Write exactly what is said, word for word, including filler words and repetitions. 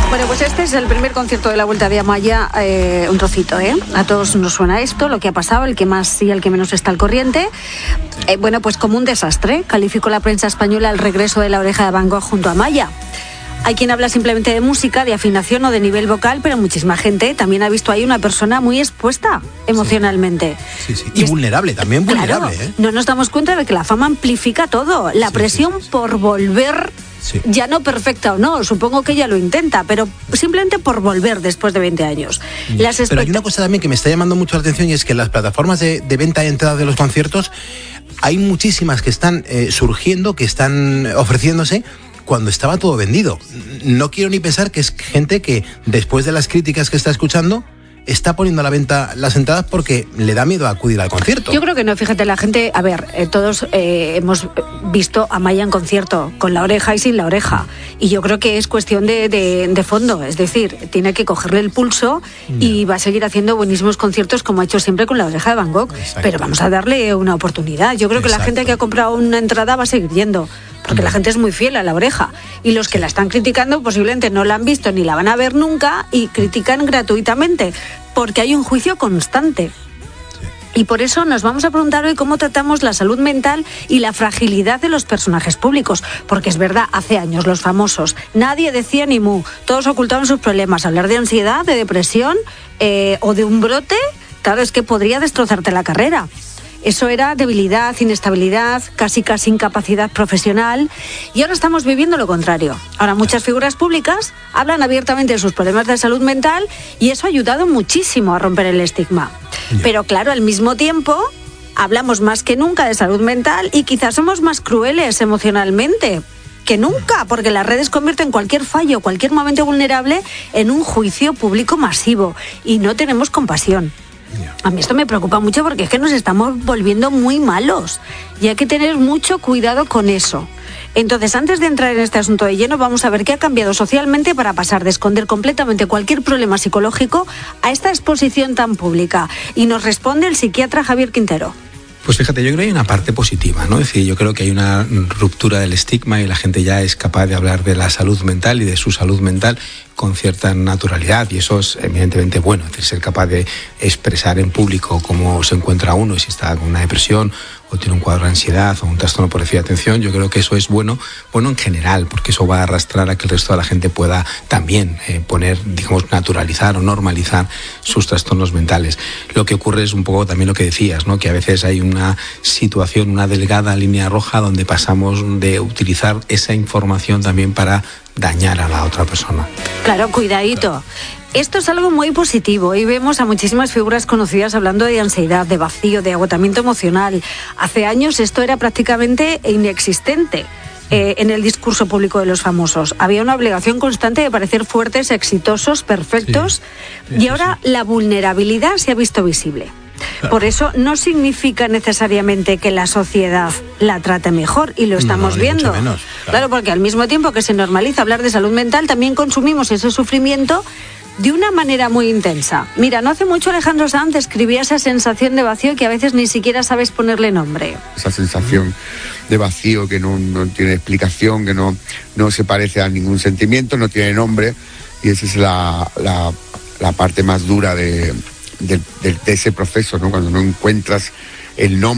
Bueno, pues este es el primer concierto de la Vuelta de Amaya, eh, un trocito, ¿eh? A todos nos suena esto, lo que ha pasado, el que más y el que menos está al corriente. Eh, bueno, pues como un desastre, calificó la prensa española el regreso de La Oreja de Van Gogh junto a Amaya. Hay quien habla simplemente de música, de afinación o de nivel vocal, pero muchísima gente también ha visto ahí una persona muy expuesta emocionalmente. Sí, sí, sí. Y, y vulnerable, también vulnerable. Claro, ¿eh? no nos damos cuenta de que la fama amplifica todo. La sí, presión sí, sí, sí. por volver, sí. ya no perfecta o no, supongo que ella lo intenta, pero simplemente por volver después de veinte años. Las expect- pero hay una cosa también que me está llamando mucho la atención y es que las plataformas de, de venta de entradas de los conciertos, hay muchísimas que están eh, surgiendo, que están ofreciéndose cuando estaba todo vendido. No quiero ni pensar que es gente que, después de las críticas que está escuchando, está poniendo a la venta las entradas porque le da miedo a acudir al concierto. Yo creo que no, fíjate, la gente, a ver, eh, todos eh, hemos visto a Amaya en concierto, con la oreja y sin la oreja, y yo creo que es cuestión de, de, de fondo, es decir, tiene que cogerle el pulso no. y va a seguir haciendo buenísimos conciertos como ha hecho siempre con La Oreja de Van Gogh. Exacto. Pero vamos a darle una oportunidad. Yo creo que Exacto. la gente que ha comprado una entrada va a seguir yendo, porque la gente es muy fiel a La Oreja, y los que la están criticando posiblemente no la han visto ni la van a ver nunca y critican gratuitamente, porque hay un juicio constante. Y por eso nos vamos a preguntar hoy cómo tratamos la salud mental y la fragilidad de los personajes públicos, porque es verdad, hace años los famosos, nadie decía ni mu, todos ocultaban sus problemas. Hablar de ansiedad, de depresión eh, o de un brote, claro, es que podría destrozarte la carrera. Eso era debilidad, inestabilidad, casi casi incapacidad profesional, y ahora estamos viviendo lo contrario. Ahora muchas figuras públicas hablan abiertamente de sus problemas de salud mental y eso ha ayudado muchísimo a romper el estigma. Pero claro, al mismo tiempo hablamos más que nunca de salud mental y quizás somos más crueles emocionalmente que nunca, porque las redes convierten cualquier fallo, cualquier momento vulnerable en un juicio público masivo y no tenemos compasión. A mí esto me preocupa mucho porque es que nos estamos volviendo muy malos y hay que tener mucho cuidado con eso. Entonces, antes de entrar en este asunto de lleno, vamos a ver qué ha cambiado socialmente para pasar de esconder completamente cualquier problema psicológico a esta exposición tan pública. Y nos responde el psiquiatra Javier Quintero. Pues fíjate, yo creo que hay una parte positiva, ¿no? Es decir, yo creo que hay una ruptura del estigma y la gente ya es capaz de hablar de la salud mental y de su salud mental con cierta naturalidad, y eso es evidentemente bueno, es decir, ser capaz de expresar en público cómo se encuentra uno, si está con una depresión o tiene un cuadro de ansiedad o un trastorno por déficit de atención. Yo creo que eso es bueno, bueno en general, porque eso va a arrastrar a que el resto de la gente pueda también eh, poner, digamos, naturalizar o normalizar sus trastornos mentales. Lo que ocurre es un poco también lo que decías, ¿no? Que a veces hay una situación, una delgada línea roja donde pasamos de utilizar esa información también para dañar a la otra persona. Claro, cuidadito. Esto es algo muy positivo y vemos a muchísimas figuras conocidas hablando de ansiedad, de vacío, de agotamiento emocional. Hace años esto era prácticamente inexistente eh, en el discurso público de los famosos. Había una obligación constante de parecer fuertes, exitosos, perfectos, sí, sí, y ahora sí. la vulnerabilidad se ha visto visible. Claro. Por eso no significa necesariamente que la sociedad la trate mejor, y lo estamos no, no, viendo. Menos, claro. claro, porque al mismo tiempo que se normaliza hablar de salud mental, también consumimos ese sufrimiento de una manera muy intensa. Mira, no hace mucho Alejandro Sanz escribía esa sensación de vacío que a veces ni siquiera sabes ponerle nombre. Esa sensación de vacío que no, no tiene explicación, que no, no se parece a ningún sentimiento, no tiene nombre, y esa es la, la, la parte más dura de... De, de, de ese proceso, ¿no? Cuando no encuentras el nombre